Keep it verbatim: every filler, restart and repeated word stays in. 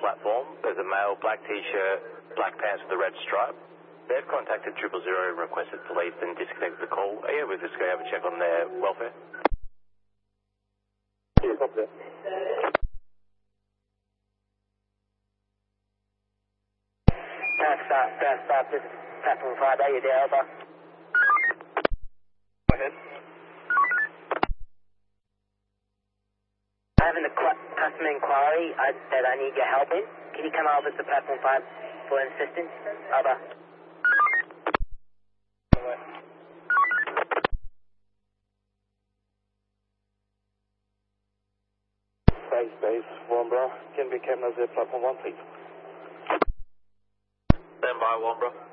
platform. There's a male, black t-shirt, black pants with a red stripe. They've contacted triple zero and requested police and disconnected the call. Are you able to just go have a check on their welfare? Yeah, copy that. Back stop, back stop, this is platform five, are you there, over? Go ahead. I'm having a customer inquiry uh, that I need your help in. Can you come over to platform five for assistance? Over. Space, space, Warnbro. Can be cameras at platform one, please. Stand by, Warnbro.